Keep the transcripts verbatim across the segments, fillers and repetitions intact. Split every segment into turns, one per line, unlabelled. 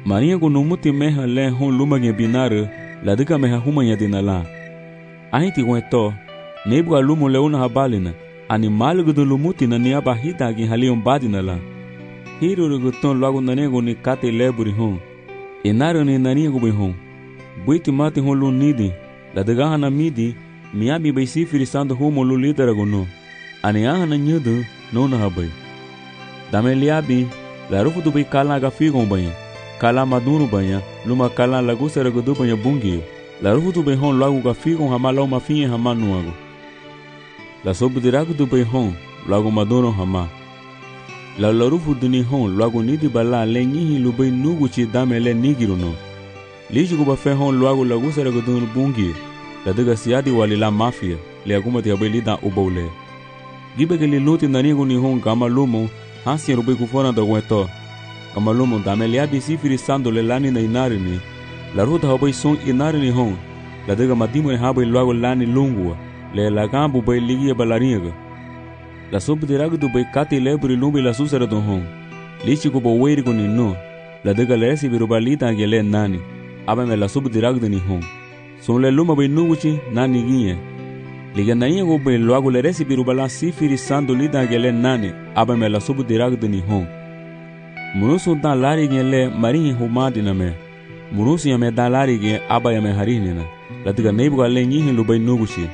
Maria ko numuti meha le hon lumage binare la dika meha humanya dinala. Ahiti weto nebu alumu leuna habalina animal gudu lumuti na niaba hitagi halion badinala. Hiru guton lagu nanego ni kate leburi hon. Inaro ni naniego be hon. Buiti mati hon lu nidi la dika na midi miami be sifiri sando humo lu lidera gono. Ani ahana nyudu nona habai. Dame liabi la rufu du be kala ga figon banha. Kala madunu banha, luma kala lagu seragudu banha bungi. La rufu du be hon lagu ga figon hama lau mafinha hama nuago. La sobu diragu du be hon lagu madunu hama. La la rufu du ni hon lagu nidi bala le nyihi lu be nugu chi dame le nigiru no. Liji guba fe hon lagu lagu seragudu bungi. La diga siadi wali la mafia le agumati abelida ubaule. Gibe ke li luti nanigo ni hon kama lumo hansi rubi kufona da weto. Kama lumo dame liabi sifiri sando le lani na inari ni. La ruta habai son inari ni hon. La diga madimo ni habai luago lani lungua. Le la gambu bai ligia balariga. La sobu diragu du bai kati leburi lumbi la susara don hon. Lichi kubo weirigo ni no. La diga le esi virubalita ange le nani. Aba me la sobu diragu ni hon. Son le luma bai nuguchi nani ginye. Liga na ingo be loago le resi birubala sifiri sando lida gele nane aba me la sobu diragu ni hon. Munusu da lari gele marini humadi na me. Munusu ya me da lari ge aba ya me harini na. La diga neibu gale nyihi lubai nugushi.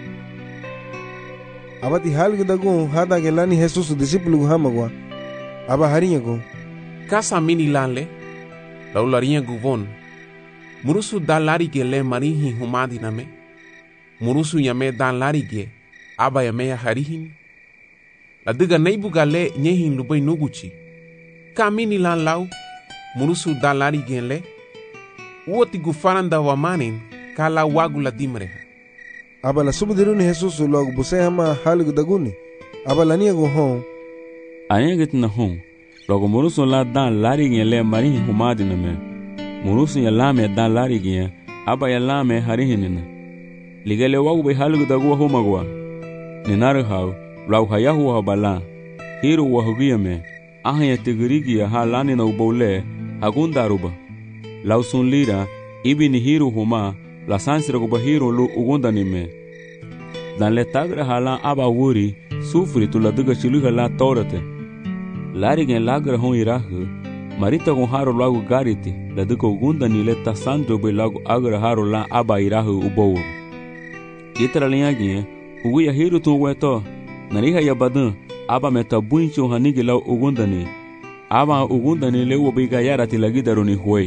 Abati halgi dagu hada gelani Jesus discípulo hamagwa. Aba harini go.
Kasa mini lanle. Laularia guvon. Munusu da lari gele marini humadi na me. Murusu yame dan larige aba yame ya harihin la diga neibu gale nyehin lubai nuguchi kamini lan lau murusu dan larige le woti gufaranda wa manin kala wagu la dimreha
aba la subdiruni Jesus logo buse hama halu daguni aba la niego hon
ayegit na hon logo murusu la dan larige le mari humadi na me murusu ya lame dan larige aba ya lame harihin na ligale wagu be halu dagu homagwa ninare hau lau hayahu habala hiru wahugiyame ahaya tigirigia halani na ubole hagundaruba lau sun lira ibini hiru huma la sansira guba hiru lu ugundanime dan le tagra hala aba wuri sufri tu la diga chiluha la torate larigen lagra hon irahu marita gon haru lagu gariti la diga ugundani le tasandro be lagu agra haru la aba irahu ubowo Itara linhagin, o ia hiru tu weto, nariha yabadan, aba meta buncho hanigi lau ugundani, aba ugundani leu obigayara tilagidaruni huei.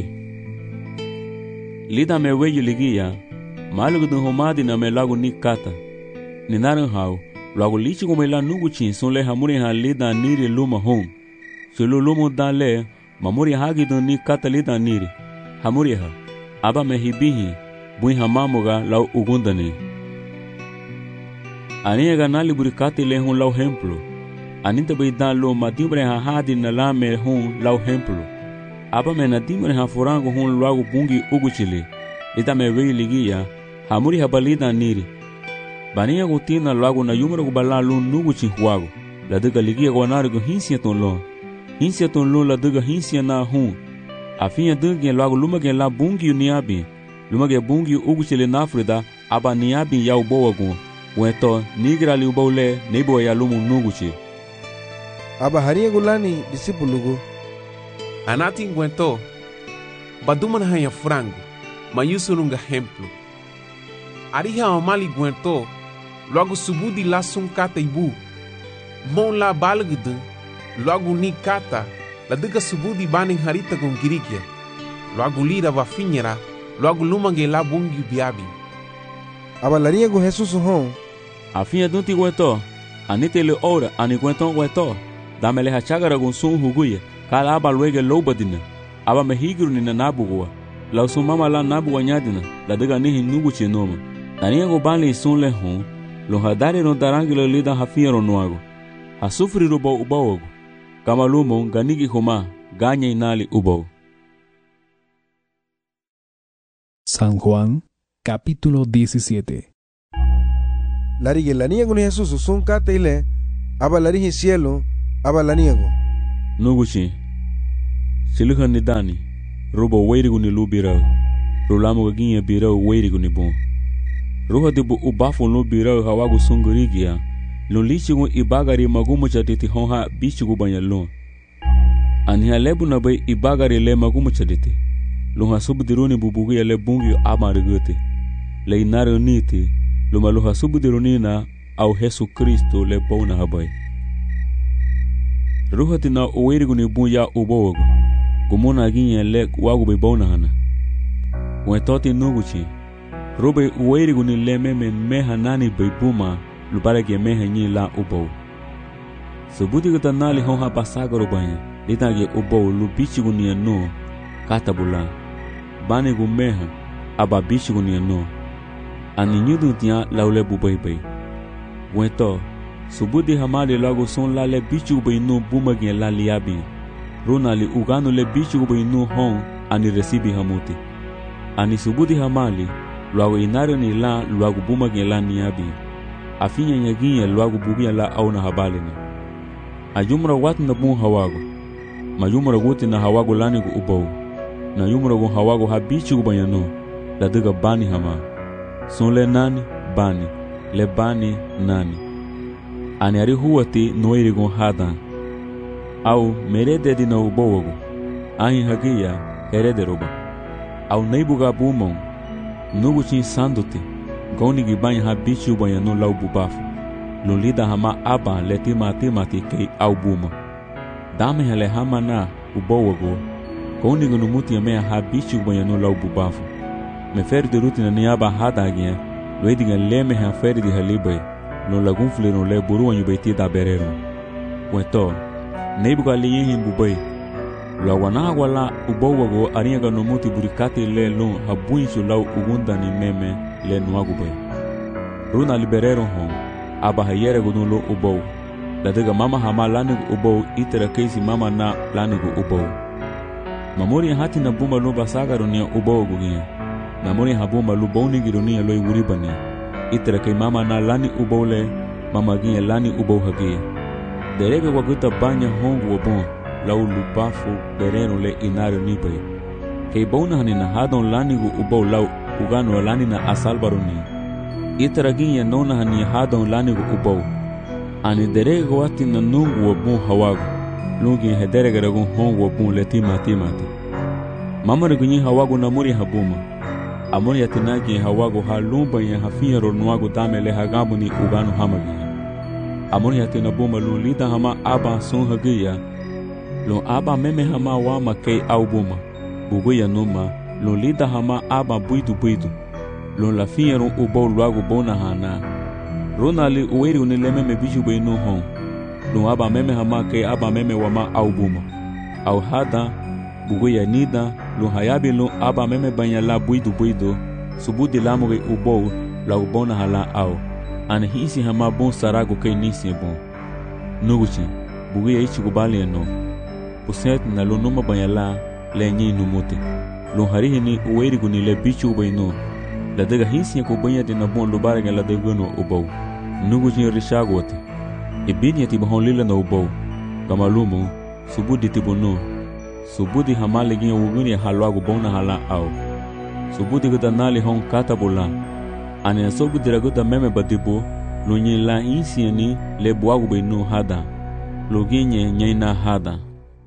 Lida me weyu ligia, malugudun homadi na me lagu nikata. Ninaran hau, lagu lichi come la nuguchin son le hamuri ha lida niri luma hon. Sulu lumu dan le, mamuri hagidun nikata lida niri. Hamuri ha, aba me hibihi, buin hamamuga lau ugundani. Aniga nali burikati le hun lau hemplo. Anita bai dan lo madimbre ha hadi na la me hun lau hemplo. Aba me na dimbre ha forango hun lagu bungi uguchili. Lita me wei ligia, hamuri ha balida niri. Bania gutina lagu na yumra gubala lu nuguchi huago. La diga ligia guanari gu hinsia ton lo. Hinsia ton lo la diga hinsia na hun. Afinha dingi lagu lumage la bungi uniabi. Lumage bungi uguchili na frida, aba niabi yau boa gun. Weto nigra li ubaule nebo ya lumu nuguchi.
Aba haria gulani discípulo go.
Anati ngwento. Baduman hanya frango. Mayusurunga hemplo. Ariha omali gwento. Logo subudi la sun kata ibu. Mon la balgdu. Logo ni kata. La diga subudi baning harita con girikia. Logo lira va finera. Logo lumange la bungi biabi.
Aba laria go Jesus hon.
Afinha dunti gueto, anite le ora, ani gueton gueto, dame le hachagara gun sun huguya, kala aba luege lobadina, aba mehigru ni na nabugua, la sun mama la nabugua nyadina, la diga nihi nuguchi noma, tania go banli sun le hon, lo hadari no darangilo lida hafia ro nuago, hasufri rubo ubaogo, kama lumo ganigi homa, ganya inali ubo.
San Juan, capítulo diecisiete.
Larige la niego ni Jesus son kate ile, aba larige cielo, aba la niego.
Nuguchi, siluhan ni dani, Rubo weirigu ni lu birau. Rulamu ginye birau weirigu ni bon. Ruha dibu ubafu lu birau hawagu sungurigia. Lulichigu ibagari magumu chatiti honha bichigu banyalun. Aniha lebu na bay ibagari le magumu chatiti. Lunha subdiruni bubugia le bungi amarigute. Le inare niti. Luma luha subdirunina au Yesu Kristo le bona habay. Ruha tina uweirigu ni bunya ubowagu. Gumuna ginye le wagu bay bona hana. Wetoti nuguchi. Rube uweirigu ni le meme meha nani bay buma. Lubare ke meha nyi la ubow. Subuti gata nali honha pasaga rubanya. Lita ke ubow lu bichigu ni no katabula. Bani gu meha aba bichigu ni no. Ani nyudu tia laule bubay bay. Weto, subuti hamali lagu son la le bichigu bay no buma ke la liabi. Runa li uganu le bichigu bay no hon ani resibi hamuti. Ani subuti hamali luagu inario ni la luagu buma ke la niabi. Afinya nyaginya luagu bugia la au na habalini. Ajumra wat na bun hawago. Majumra guti na hawago lani gu ubow. Na yumra gu hawago habichi gu banyano. La diga bani hama. Son le nani, bani. Le bani, nani. Ani ari huwati noiri gu hadan. Au merede di na ubowago. Ahin hagia herede roba. Au neibuga bumon. Nugu chin sanduti. Goni gibanya ha bichu banyano lau bubafu. Lulida hama aba leti mati mati kei au buma. Dame hale hama na ubowago. Goni gunumuti ya mea ha bichu banyano lau bubafu. Me feri de ruti na niaba hada agia. Loediga leme ha feri di halibay. Lo lagunfli no le buru wanyu baiti da berero. Weto. Neibuga liyehin bubay. Lo wana wala ubowago ariaga numuti burikati le lun ha buinchu lau ugunda ni meme. Le nuagu bay. Runa liberero hon. Aba hayere gunulo ubow. Ladiga mama hama lanigu ubow itera keisi mama na lanigu ubow. Mamuri hati na buma lu basaga runia ubow gugia. Mamuri habuma lu bonigi runia loi uribani. Itera kei mama na lani ubow le. Mama gia lani ubow hagia. Derege waguta banya hongu wabon. Lau lubafu berero le inario nibay. Kei bona hanina hadon lanigu ubow lau ugano lani na asalbaruni. Itaraginya nona hani hadon lani gu ubow. Ani derege wati na nungu wabun hawagu. Lungi hederege ragun hongu wabun leti mati mati. Mama regunyi hawagu na muri habuma. Amuri yatinagi hawagu ha lumba ya hafiya ronuagu dame le hagabu ni ugano hamagiya. Amuri yatinabuma lu lida hama aba son hagiya. Lu aba meme hama wama kei au buma. Buguya numa. Lon lida hama aba buidu buidu. Lon la fiyeron ubow luagu bona hana. Rona li uweri unileme me biju bay no hon. Lon aba meme hama ke aba meme wama au buma. Au hada, buguya nida, lon hayabi lon aba meme banya la buidu buidu. Subudi lamuge ubow la ubona hala au. Ani hisi hama bon sarago ke nisi bon. Nuguchi, buguya ichi kubali eno. Puset na lon numa banya la le nyi numuti. Lon harihi ni uweirigu ni le bichu ubay no. La daga hinsi ya kubanya di na bon lubarega la daga no ubaw. Nugu jin rishago wate. Ibini ya tibahon lila na ubaw. Kamalumu, subudi tibu no. Subudi hamali gin wuguni ya halwagu bona hala au. Subudi guda nali hon katabula. Ani ya sobu diraguda meme badibu. Lunyi la hinsi ya ni le buwagu bay no hada. Luginye nyaina hada.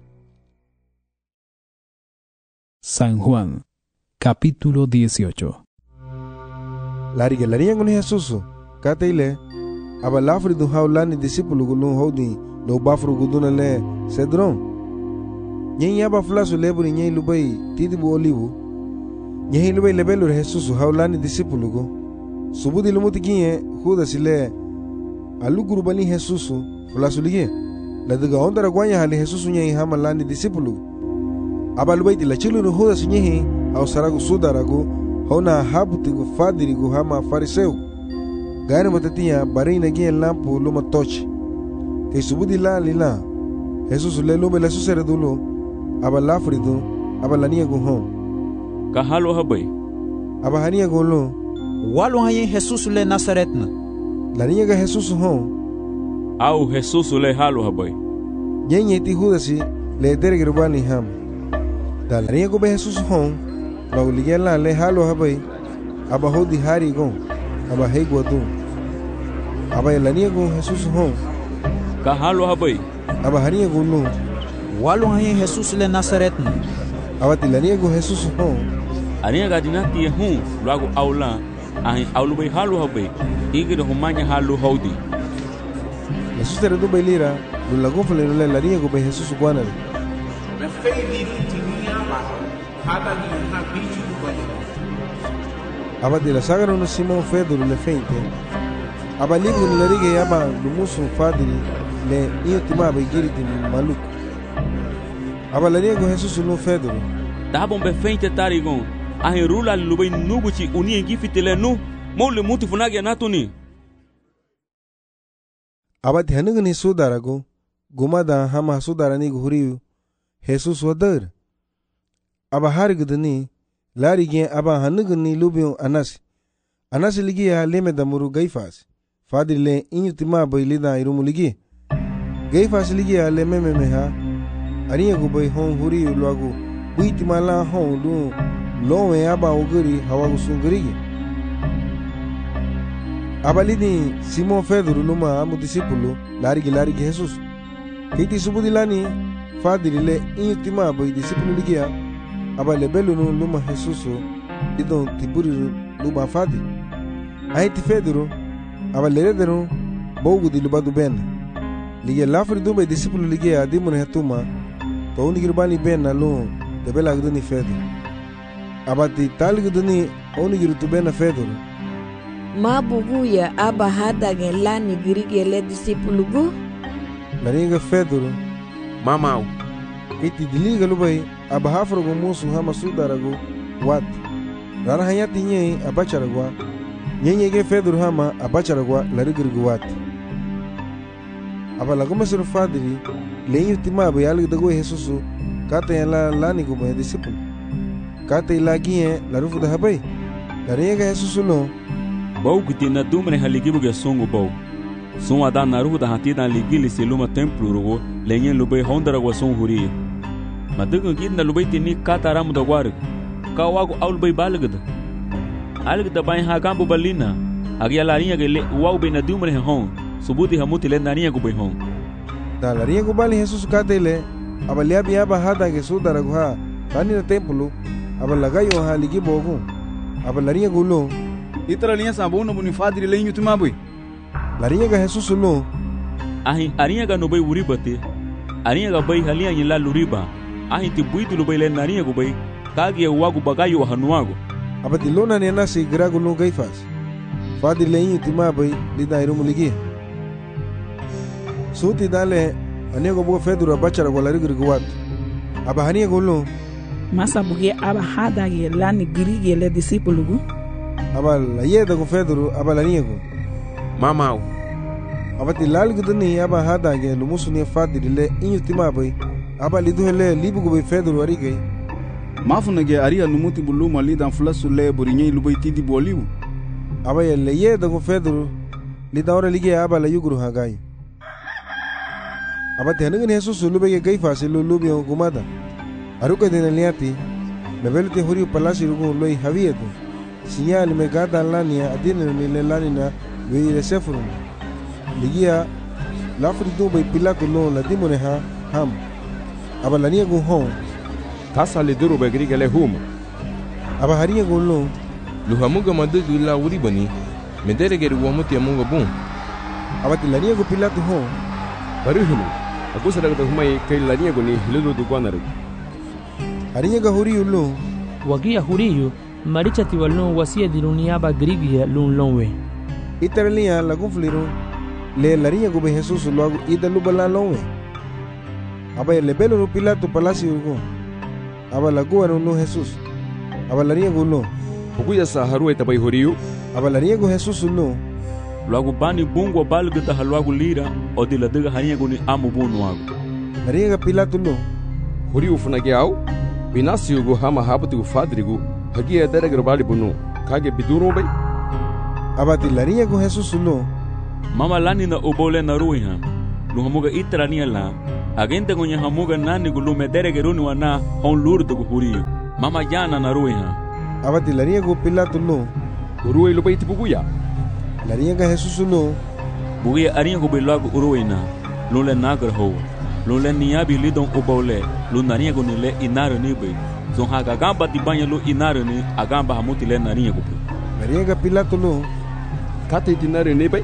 San Juan, capítulo dieciocho.
Lariga larinha con Jesús, kataile, aba lafri du haulani discípulo gulun hodi, no bafru guduna le cedron. Nyen aba flasu leburi nyen lubai tidibu olivu. Nyen lubai lebelu Jesús haulani discípulo go. Subudi lumuti ginye Judas le aluguru bani Jesús flasu lige. La diga ondara gwanya hali Jesús nyen hamalani discípulo. Aba lubai di la chilu no Judas nyen au saragu sudaragu. Hona habutigu fadirigu hama fariseu. Gani matatia barina gien lampu luma tochi. Te subudi la lila. Jesus le lume la susere dulu. Aba lafridu. Aba lania guhon.
Kahalo habay.
Aba hania gulu.
Walu hayin Jesus le Nazaretna.
Lania ga Jesus hon.
Au Jesus le halo habay.
Nyenye ti hudasi le dergirubani ham. Da larinha go be Jesus hon, logo ligue lá le halo habai, aba hodi hari gon, aba hei guadum. Aba larinha go Jesus hon,
Ka halo habai.
aba harinha go no,
Walu hayin Jesus le Nasaretnu.
aba ti larinha go Jesus hon,
Arinha gadinati hun logo aula. Ahin aulu bai halo habai. Igre humanya halo hodi.
la sustera do bailira, do lagon fale no le larinha go be Jesus guana.
Me fei liru tinia ba. Hada ni na bicho do banho.
Aba de la saga no Simon Pedro le feinte. Aba ligo no larige aba do muso fadri le io tima ba giri de maluco. Aba larinha go Jesus no Pedro.
Da bom be feinte tarigon. Ahin rula lubai nuguchi uni ngifitele nu. Mole mutu funagi natuni.
Aba ti hanugo ni sudarago. Gumada hama sudarani go huriu. Jesus wadar. Aba harigo dani larige aba hanugo ni lubio anasi. Anasi ligia leme da muru gaifas. Fadri le inyo tima ba ilida irumu ligi. Gaifas ligia le meme meha. Arinha go bai hon huriu logo. Buiti mala hon lu. Lowe aba oguri hawagu sungrigi. Abalini Simon Pedro luma amu discípulo larigi larigi Jesus. Kiti subudilani fadri le intima boy discípulo ligia. Abale belu no luma Jesus idon tiburi luma fadri. Aiti Pedro abale redero bogu di lubadu ben. Ligia lafri dumbe discípulo ligia dimune hatuma. To unigirbani ben na lo de bela gduni Pedro. Abati talgduni onigiru tubena Pedro.
Mabugu ya aba hada gelani girige le discípulo gu.
Laringa Pedro
Mamau.
iti diliga lubai aba hafro go musu hama sudarago wat. Rana hayati nye abacharagwa. Nyenye ge Pedro hama abacharagwa larigirgu wat. Aba lagoma suru fadri lenyu tima ba yalig dago Jesusu kata yala lani go ba discípulo. Kata ilagie larufu da habai. Laringa Jesusu no
Bau que na dumre haligibu ge songo bau. Som ada naru da hatida ligili seluma templo rogo lenyen lubai hondara go son huri. Madugo gidna lubai tini kataramu da gwar. Kawago aul bai balgada. Algda bai hagambu balina. Agia larinha ge le wau bai na dumre hon. Subuti hamuti le narinha go bai hon.
Da larinha go bali Jesus kata ile abalia biaba hada ge sudara go ha tani na templo abalagayo ha ligibo go. Abalarinha go lo
Itara linha sabuna buni fadri lenho tumabui.
larinha ga Jesus no
Ahin arinha ga no bai uri bate. Arinha ga bai halia yin la luriba. Ahin ti buitu lo bai le narinha go bai. Kagi wagu bagayo hanuago.
abati lona ne na se grago no gaifas. Fadri lenho timabai lida irumu ligi. Suti dale anego bo Pedro abachara go larigir gwat. Abahania go lo
Masa buge aba hada ge lani girige le discípulo gu.
abal ayeda go Pedro abalania go.
Mamau.
Abati lalgudani aba hada ge lumusu ne fadri le inyo timabai. Abali duhele libu go be Pedro arige.
Mafuna ge aria numuti buluma lidan flasu le burinye lubai tidi boliu.
Abaya leyeda go Pedro lida ora lige abala yuguru hagai. Abati hanungin Jesus lube ge gaifas lo lubi gumada. Aruka dinaliati mebelte huri palasi rugo loi havieto. Señal me gada lania adina ni le lanina veire sefurun. Ligia la frido by Pilato no la dimone ha ham. Abalania go hon.
Tasa le duro be griga le huma.
Abaharia go lo.
Luhamuga madugu la uribani. Medere geru wamuti amunga bun.
Abati lania go Pilato hon.
Baruhunu. Akusa daga humai kai lania go ni hilu du kwanaru.
Arinha ga huri lo.
Wagia huriyo maricha tiwalno wasia diruniaba grigia lun lonwe.
Iteralia la gunfliro le larinha go be Jesus logo ida lubala lonwe. Aba le belo no Pilato palacio go. Aba la go no Jesus. Aba larinha go lo.
Okuya sa haru eta bai huriyo.
Aba larinha go Jesus lo.
Logo bani bungo balga da halwago lira o de la daga harinha go ni amu bunu ago.
Larinha ga Pilato lo.
Huriyo funage au. Binasio go hama habatu go fadrigo. Hagia dere grobali bunu. Kage biduro bai.
Abati larinha go Jesus lo.
Mama lani na obole na ruiha. Luhamuga itrania la. agente gunye hamuga nani gulume derege runi wana hon lurdu gu huriyo mama jana na ruiha
abati lariya gu Pilato lo
uruwe lupa iti buguya
lariya ga Jesus lo
buguya ariya gu bilagu uruina lule nagar ho lule niyabi lidon ubole lunariya gu nile inaru nibe zon haga gamba di banya lu inaru ni agamba hamuti le nariya gu
lariya ga Pilato lo
kate dinaru nibe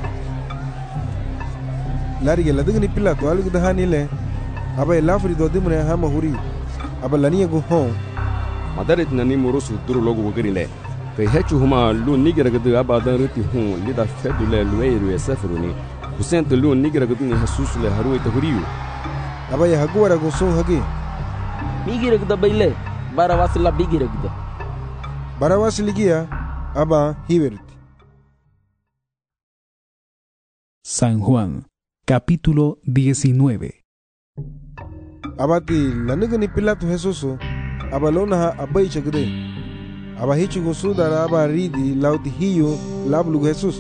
lariya laduga ni Pilato alugu dahani le aba lafri do dimre hama huri aba laniya gu hon
madaret nani murusu duru logo wagirine kai hechu huma lu nigira gadu aba dan ruti hun lida fedule lueiru e safruni husent lu nigira gadu ni Jesus le haru ita huriu
aba ya haguara gu sun hagi
migira gada baile barawas la bigira gada
barawas ligia aba hiberti.
San Juan, capítulo diecinueve.
Abati lanuga ni Pilato Jesus aba lona ha abai chagde aba hichu gu sudara aba ridi lauti hiyo lablu Jesus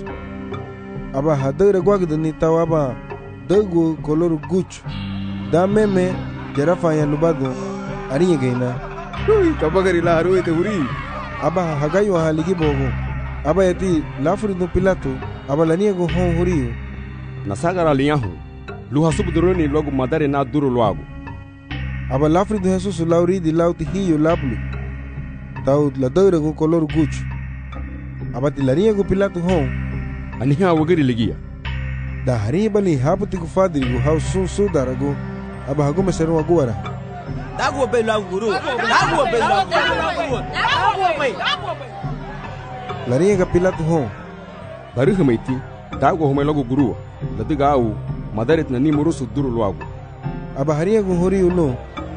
aba hadara gwagda ni tawaba dagu kolor guch da meme jarafa ya lubado ariye gaina
ui kabagari la haru ite huri
aba hagayo haligi bogo aba yati lafuri do Pilato aba laniya gu hon huriyo
nasagara liyahu lu hasubu duroni logo madare na duru loago
aba lafri do Jesus lauri di lauti hiyo lablu tau la dora gu kolor guch aba ti laniya gu Pilato hon
aniha wagiri ligia
da hari bali haputi gu fadri gu hau sun su darago aba hagu meseru aguara
dago be la guru dago be la guru dago be
laniya gu Pilato hon
bari hamaiti dago homa logo guru ladiga au madaret nani murusu duru loago
aba hariya gu hori ulo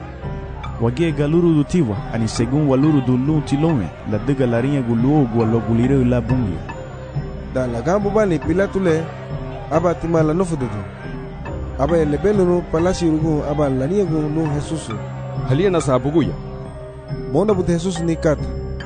wagie galuru du tiwa ani segun waluru du lu tilome la diga larinha gu luogo lo gulire la bungi
da la gambo bali Pilato le aba timala no fududu aba ele beluru palasi rugu aba laniya gu no Jesus
halia na sabuguya
mona bu Jesus ni kat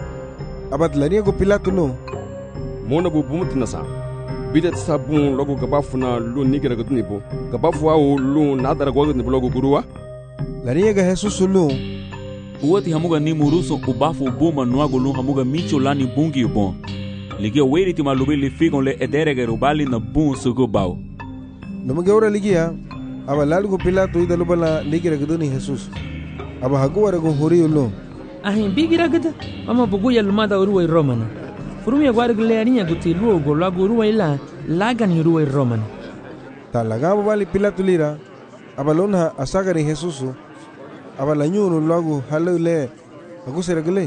aba laniya gu Pilato no
mona bu bumut na sa bidet sabun logo gabafuna lu nigira gu nibo gabafu au lu nadara gu nibo logo guruwa
laniya ga Jesus lu
uwati hamuga ni muruso ubafu buma nuago lu hamuga micho lani bungi bon ligia weri ti malubi li figon le ederege rubali na bun sugo bau
numuge ora ligia aba lalgo Pilato ida lubala ligira gu ni Jesus aba haguara gu hori ulo
ahin bigira gada mama buguya lumada uruwa romana furumia gwarg le arinya guti luogo la guruwa ila lagan uruwa romana
ta lagabo bali Pilato lira aba lona asagari Jesus aba lanyunu lagu halu le agu seragale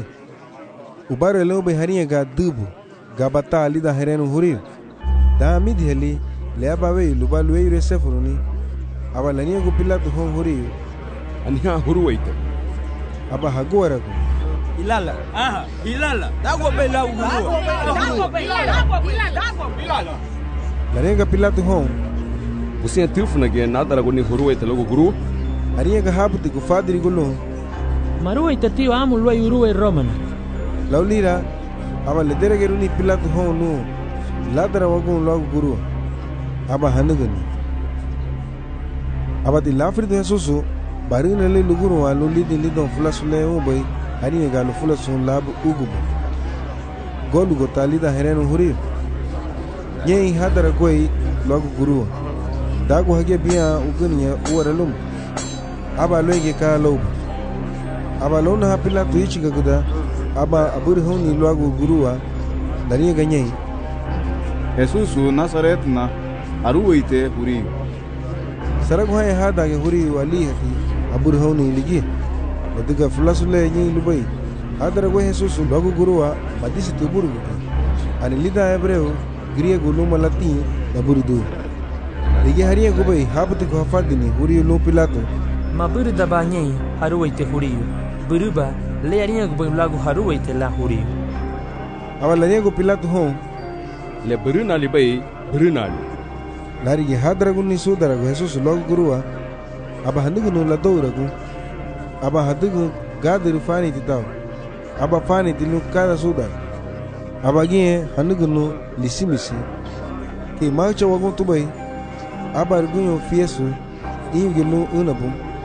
ubare le be hariya ga dubu gabata ali da herenu hurir da mid heli le aba we lubalu we resefuruni aba laniya gu Pilato hon huri
aniha huruwaita
aba haguara gu
ilala aha ilala dago be la guru dago be ilala
laniya ga Pilato hon
busia tilfuna ge nadara gu ni huruwaita logo guru
ariya ga haputi gu fadri gu lo
maruwa itatiwa amu luwa uruwa romana
laulira aba le derege runi Pilato hon no ladara wagun logo guru aba hanugani aba ti lafri do Jesus barina le luguru wa lo lidi lidon fulasule o boy ani ga lo fulasun labu ugubo golu go talida herenu huri nyei hadara goi logo guru dago hage biya uguniya uwaralum aba loge ka lo aba lona ha Pilato ichi ga guda aba abur honi logo guruwa dari ga nyei
Jesus Nazaret na aruwaite huri
sarag hoye hada ge huri wali hati abur honi ligi diga fulasule nyi lubai hadara go Jesus logo guruwa madisi tuburu ani lida hebreu griye guluma lati daburidu ligi hariye go bai habti go hafadini huri lo Pilato
mabur da banyei haruwaite huri buruba le ariya go bai lagu haruwaite la huri
awala ne go Pilato hon
le buruna libai buruna li
lari ge hadara gunni sudara go Jesus logo guruwa aba handugu no la dowra go aba hadugu gadiru fani titaw aba fani tilu kada sudar aba ge handugu no lisimisi ke macha wagon tubai aba rugunyo fiesu iyu gelu unabum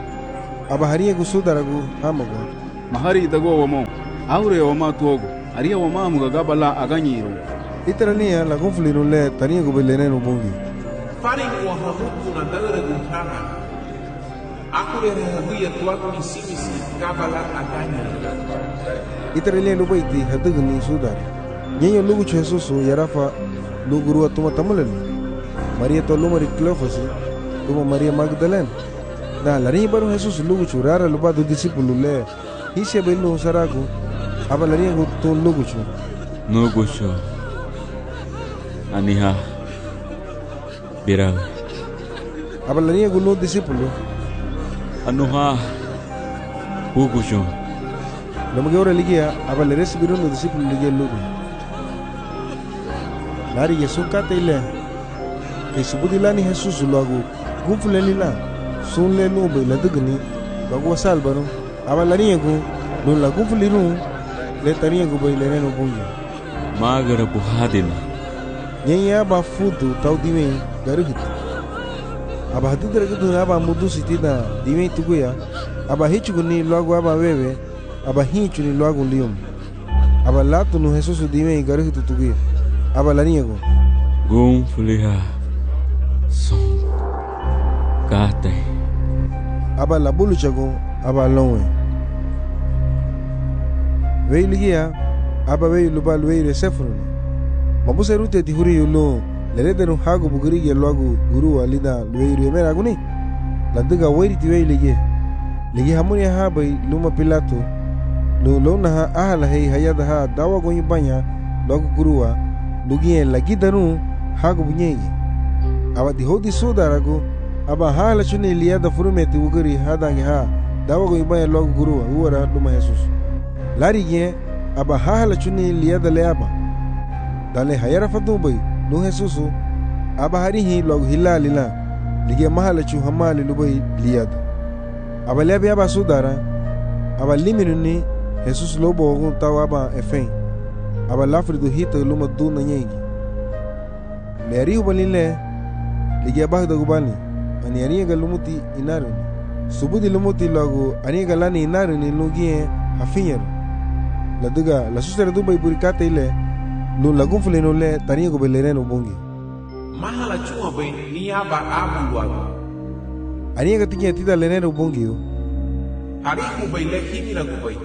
aba haria gu sudaragu hamago
mahari itago wamo aure wama tuogo aria wama mugagabala aganyiro
itarania la conflinu le tania gu belenenu bungi
fari wa hamuku na dagara gu hama akure habuya tuaku ni simisi gabala aganyiro
itarania lu baiti hadugni sudar nyenyo lugu chesusu yarafa luguru atuma tamulani Maria to lumari Cleofas tuma Maria Magdalena na lari baru Jesus lugu churara lupa do discípulo le hise belu saragu aba lari ngu to lugu chu
nugu chu aniha birawe
aba lari ngu no discípulo
anuha hugu chu
lamage ora ligia aba lari sibiru no discípulo ligia lugu lari yesu kate ile ke subudilani Jesus luagu gumfuleni la sun le no be la dugni bagu salbano aba lari ngu no la gumfuliru le tari ngu be le no bungi
magara buhadina
nyenya ba fudu tau dime garuhit aba hadidra gudu aba mudu sitida dime tuguya aba hichuguni luagu aba bebe aba hichuni luagu lium aba latu no Jesus dime garuhit tuguya aba lari ngu
gumfuliha son kate
aba la bulu chago aba lonwe veiligia aba vei lubal vei resefrun mabuse rute ti huri yulo leledenu hago buguri ge logu guru alida vei remera guni ladiga wairi ti vei lige ligi hamuni ha bai luma pilato lo lona ha ahala hei hayada ha dawa go banya logu guruwa lugie lagi danu hago bunyegi aba di hodi sudarago aba hala chuni liada furumeti uguri hadangi ha dawa go ibaya logu guruwa uwara luma Jesus lari ge aba hala chuni liada leaba dale hayara fadu bai no Jesus aba harihi logu hilalila lige mahala chu hamali lubai liada aba lebi aba sudara aba liminuni Jesus lobo go tawa aba efen aba lafridu hita luma duna nyegi Meri ubalile lige bahda gubani ani ani galumuti inaruni subudi lumuti logo ani galani inaruni lugie hafinyero laduga la susere dubai burikate ile lu lagun fuleno le tani go belere no bongi
mahala chuma bai ni aba abu wago
ani ga tinya tida lene no bongi yo
hari ku bai le kimi na bai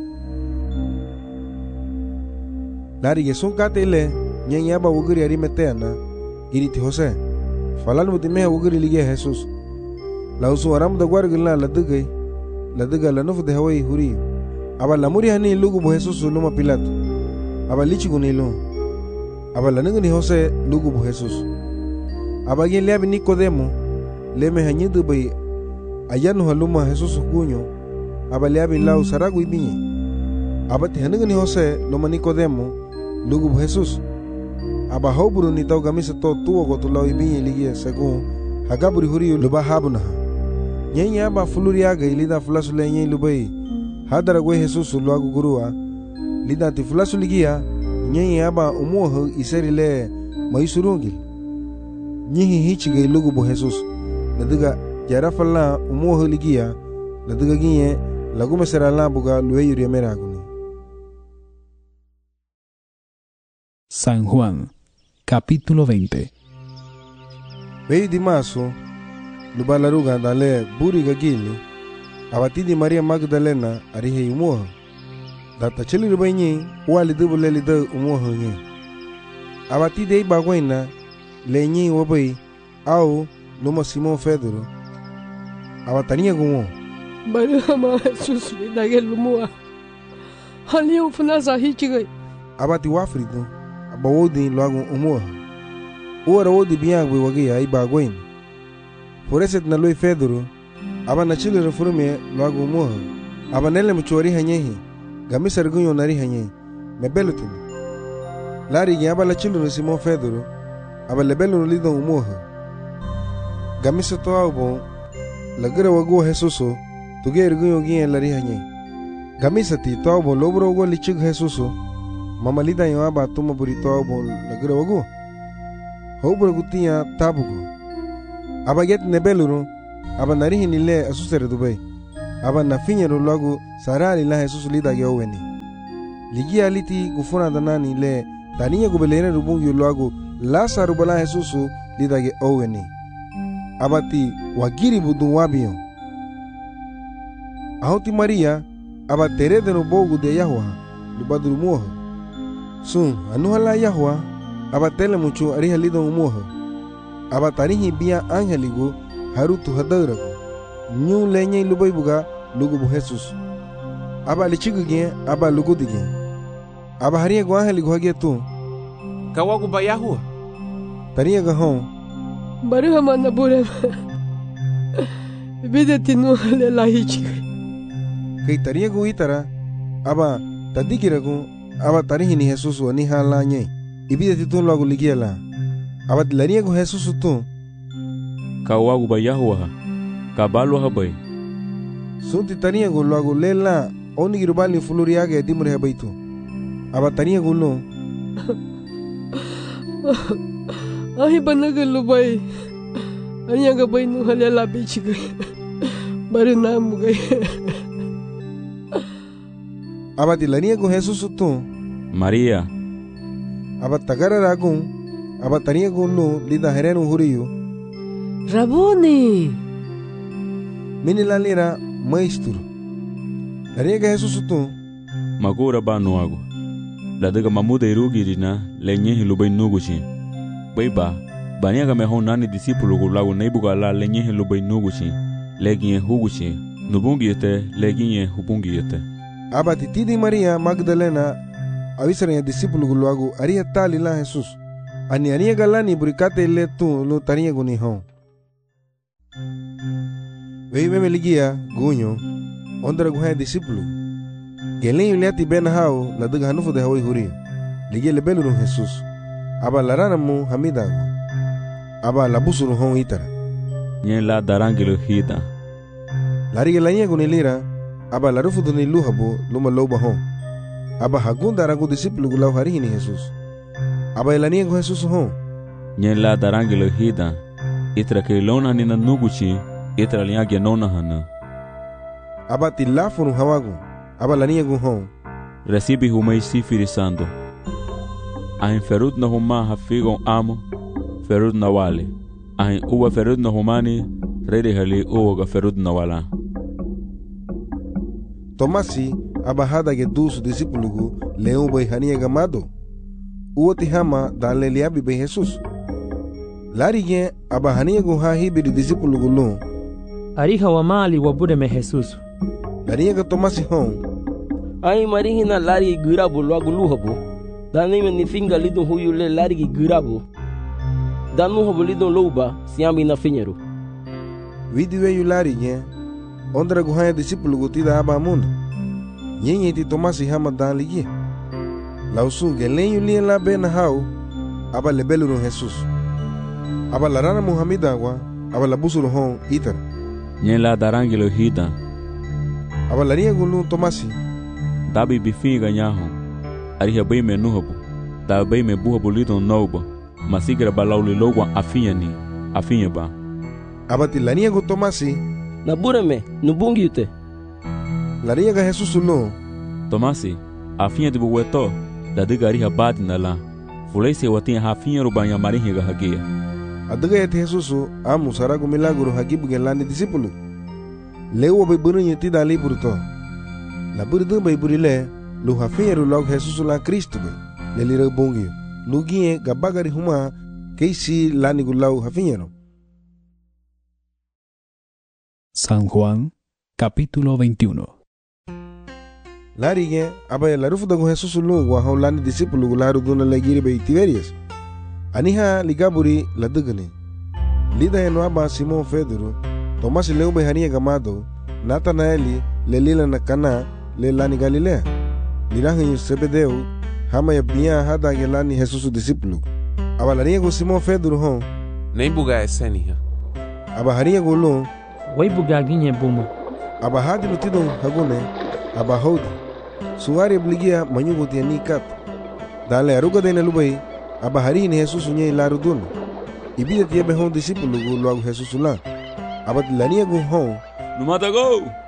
lari ge son kate ile nyanya ba wuguri ari meteana giriti Jose falal mutime wuguri lige Jesus la usu aram da gwargila la dugay la duga la nufu de hawai huri aba la muri hani lugu bo Jesus luma Pilato aba lichi gunilo aba la ningni Jose lugu bo Jesus aba gen lebi Nicodemo leme hanyidu bay ayanu haluma Jesus kunyo aba lebi lau saragu ibinye aba te ningni Jose luma Nicodemo lugu bo Jesus aba hoburu ni tau gamisa to tuo go to lawi binye ligie según hagaburi huri luba habuna nyenya aba fuluri aga ilida fulasu le nyen lubai hadara gwe Jesus luagu gurua lida ti fulasu ligia nyenya aba umuho iseri le maisurungil nyihi hichige lugu bo Jesus nadiga jara falla umuho ligia nadiga ginye lagu mesera la buga luwe yuri meraguni.
San Juan, capítulo veinte.
Vei di maso, lubalaruga dale buri gagili, abatidi Maria Magdalena arihe umuha. Data chili rubanyi, wali dubule lida umuha nye. Abatide ibagwena, lenyi wabai, au numa Simon Pedro. Abatania gumo.
Maria ma Jesus lidagel umuha. Hali ufuna sahichigai.
Abati wafrido. Bawodi loago umuha ora wodi biangwe wagia ibagwen foreset na loi Pedro aba na chile reforme loago umuha aba nele mchori hanyehi gamisa rgunyo nari hanyehi mebelutin lari gi aba la chile Simon Pedro aba lebelu lido umuha gamisa to abo lagira wago Jesuso tuge rgunyo gi lari hanyehi gamisa ti to abo lobro go lichig Jesuso Mama lida yo aba tuma burito abo lagira wagu hobro gutia tabugo aba get nebeluru aba narihi nile asusere dubai aba na finyero logo sarali la Jesus lida ge oweni ligia liti gufuna danani le taniya gubelene rubungi logo Lazaro bala Jesus lida ge oweni abati wagiri budun wabiyo ahoti Maria aba tere de no bogu de Yahwa lubadru moho sun anuhala Yahwa aba tele mucho ariha lido moho aba tarihi bia angeligo harutu hadarago nyu lenye lubai buga lugu bu Jesus aba lichigu ge aba lugu dige aba hariya go angeligo hage tu
kawagu ba Yahwa
tariya ga hon
baru hamana bure bide tinu le lahi chigu
kai tariya go itara aba tadikirago aba tarihi ni Jesus wani hala nye ibide titun lagu ligiela aba lariya go Jesus tu
kawagu ba Yahwa kabalo habai
sunti tariya go lagu lela oni girubali fuluriage dimre habaitu aba tariya go lo
ahi banaga lubai anya ga bainu halela bichiga baru namu ga
aba dilania go Jesus tu
Maria
aba tagara ragun aba tariya go lo lida herenu huriyo
Rabuni
mini lalira maestro tariya ga Jesus tu
magura ba noago ladaga mamuda irugirina lenye hilubai nuguchi baiba bania ga mehon nani discipulo go lago neibuga la lenye hilubai nuguchi leginye huguchi nubungiyete leginye hubungiyete
aba titidi Maria Magdalena avisaranya discipulo go lago aria tali la Jesus ani ania galani burikate le tu lo tariya go ni hon veibe meligia gunyo ondra go ha discipulo gelen yuliati ben hao la daga hanufu de hawi huri ligia le belu Jesus aba larana mu hamidago aba labusuru hon itara
nye la darangilo hida
lariga la nyego ni lira aba larufu do ni luhabo luma loba hon aba hagunda ragu discipulo gulau harihi ni Jesus aba elaniego Jesus hon
nye la darangilo hida itra ke lona ni na nuguchi itra liage nona hana
aba tilafunu hawagu aba laniego hon
recibe humai sifirisando ahin ferud na huma hafigon amo ferud na wale ahin uwa ferud na humani rede hali uwa ga ferud na wala
Tomasi aba hada ge dusu disipulugu leu bai hania gamado uwa tihama dan le liabi bai Jesus lari ge aba hania go ha hibiri disipulugu lo
ariha wa mali wa bude me Jesus
lari ge Tomasi hon
ai marihi na lari girabu logo luhabo dani me ni finga lidon huyu le lari girabu danu hobo lidon louba siambi na finheiro
vidi veio lari ge ondra go ha disipulugu tida aba mundo nyenye ti Tomasi hama dan ligie lausu gelenyu lien la ben hau aba lebelu no Jesus aba larana Muhammeda wa aba labusuru hon itar
nye la darangilo hida
aba laria gulu Tomasi
dabi bifinga nyaho ariha bai me nuhabo da bai me buhabo lidon noba masigra balauli logwa afinya ni afinya ba
aba ti lania go Tomasi
na bureme nubungi ute
laria ga Jesus lo
Tomasi afinya de buweto da diga ariha bati na la fulese watin hafinya rubanya marihi ga hagia
adaga et Jesus amu sarago milagro hagibu gelani discipulo lewo bai burunya ti dali burto la burdo bai burile lu hafinya ru log Jesus la Cristo bai le lira bongi lugie gabagari huma keisi lani gulau hafinya no.
San Juan, capítulo veintiuno.
Larige aba la rufu dago Jesus lu wa haulani discipulo gularu duna legiri bai Tiberias aniha ligaburi la dugani lida eno aba Simon Pedro Tomasi leu bai hania gamado Natanaeli le lila na Kana le lani Galilea lirahin Sebedeu hama ya bia hada gelani Jesus discipulo aba laria go Simon Pedro hon
nem buga esenia
aba haria go lo
wai buga ginye buma
aba hadi lutido hagone aba hodi suari bligia manyugo tiani kat dale aruga de lubai aba hari ni Jesus nye larudun ibide tie be hon discipulo go lo Jesus la aba lania go hon
numata go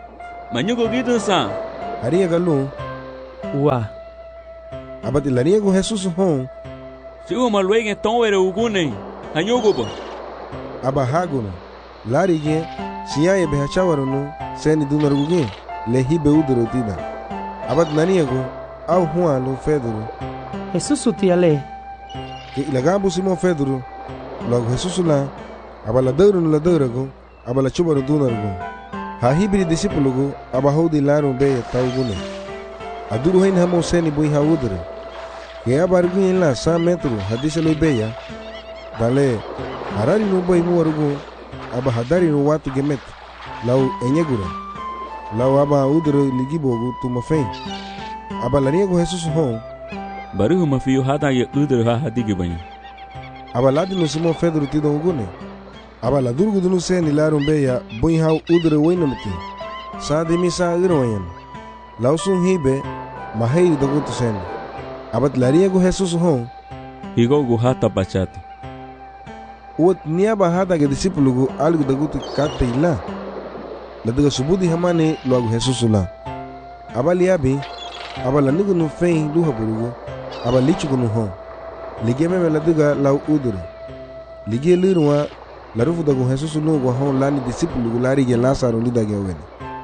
Manyugo gitu sa.
Haria galu.
Wa.
Abati laria go Jesus hon.
Sigo maluege ton were ugune. Hanyugo ba.
Aba haguna. Lari ge siya e behachawarunu seni dunaruge le hibe udro tina. Abat nania go au huanu Fedro.
Jesus utiale.
Que ilagabu Simon Fedro. Logo Jesus la abala dawru la dawrago abala chubaru dunarugo. Ha hibri disipulugo aba hodi laru be taugune. Aduru hain hamo seni bui ha udre. Que abargu in la cent metro hadiselo beya. Dale harari no boy muarugo aba hadari no watu gemet. Lau enyegura. Lau aba udre ligibogu tumafen. Aba laniego Jesus hon.
Baru mafiyo hada ye udre ha hadigi banya.
Aba ladi no Simon Fedro tido ugune. Aba la durgu dunu seni larum beya bui ha udre wainamti. Sa de misa iroyen. Lau sun hibe mahei dogutu seni. Abat lariego Jesus hon.
Higo gu hata bachati.
Uot niaba hada ge disipulugu algu dagutu kate ila. Ladaga subudi hamane luagu Jesus la. Aba liabi. Aba la nigu nu fein luha burugu. Aba lichugu nu hon. Ligie meme ladaga lau udure. Ligie liruwa larufu dagu Jesus nugu hon lani disipulugu lari ge Lazaro lida ge owene.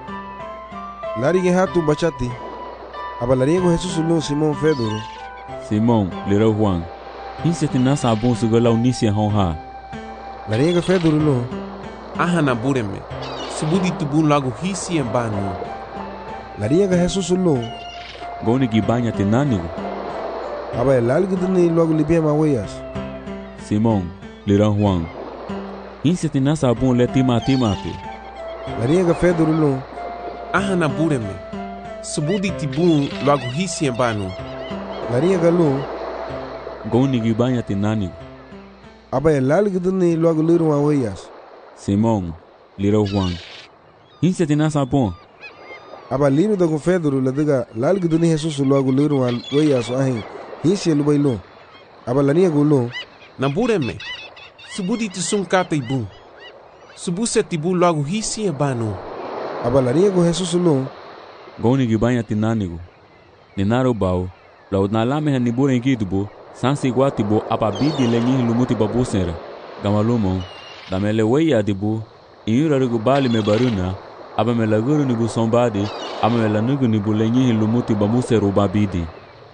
Lari ge hatu bachati. Aba lariego Jesus nu Simon Fedro.
Simon, lira Juan. Inse tinasa abon suga lau nisia hon ha.
Lariego Fedro nu.
Aha na bureme. Subudi tubun lagu hisi embanu.
Lariego Jesus nu.
Goni gibanya tinanigo.
Aba lalgu duni logo libia maweyas.
Simon, lira Juan. Inse tinasa abon le tima timati.
Lariego Fedro nu.
Aha na bureme. Subudi tibun lagu hisi embanu.
Lariego lu.
Goni gibanya tinanigo.
Aba lalgu duni logo liru maweyas.
Simon, lira Juan. Inse tinasa abon.
Aba liru dagu Fedro ladaga lalgu duni Jesus logo liru maweyas ahin. Hisi lubailo. Aba laniego lu.
Na bureme. Subudi tisun kata ibu. Subuse tibu logo hisi embanu.
Aba laniego Jesus lu.
Goni gibanya tinanigo. Ninaro bao. Lau nalame hanibure ingidubo. Sansi guatibo apabidi lenyi lumuti babusera. Gamalumo. Damele weya dibu. Inyura rigu bali me baruna. Aba me laguru nibu sombadi. Aba me lanugu nibu lenyi lumuti bamusera babidi.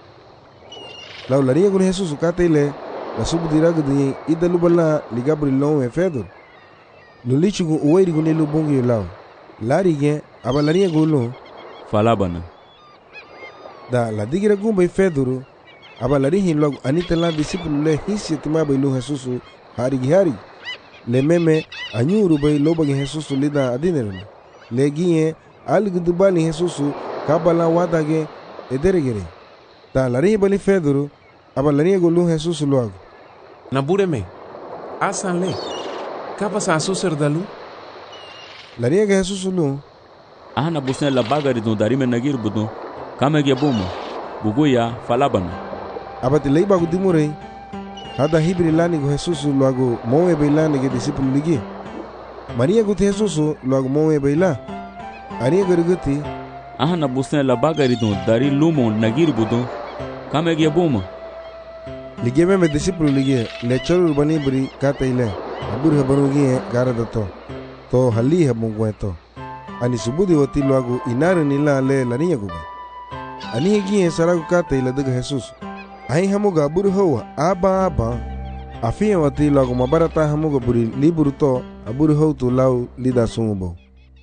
Lau lariego Jesus kate ile. La subudiragu di ida lubala ligabri long e Fedro. Lulichugu uwairigu nilu bungi lau. Larige aba lariego lu.
Falabana.
Da la digira gumba Fedro. Aba larihin logo anita la disipulu le hisi timaba ilu Jesus harigi hari. Le meme anyuru bay lobagi Jesus lida adineruna. Le gie algu dubali Jesus kabala wadage ederegere. Da larihi bali Fedro. Aba lariego lu Jesus logo.
Na bureme. Asan le. Kapa sa suser dalu.
Lariego Jesus lu.
Ahana busen la bagari don darime nagir budon. Kamege buma. Buguya falabana.
Abati leiba gudimure. Hada hibri lani go Jesus logo moe beilani ge disipulu ligi. Maria guti Jesus logo moe beila. Aria gerguti.
Ahana busen la bagari don dari lumon nagir budon. Kamege buma.
Ligi me disipulu ligi le cholu bani bri kata ile. Abur habarugi gara dato. To hali habungweto. Ani subudi wati logo inaru nila le laniya guba. Ani hegi saragu kata ile daga Jesus. Ahi hamuga buru hoa aba aba. Afia wati logo mabarata hamuga buri liburu to aburu hou tu lau lida sumubo.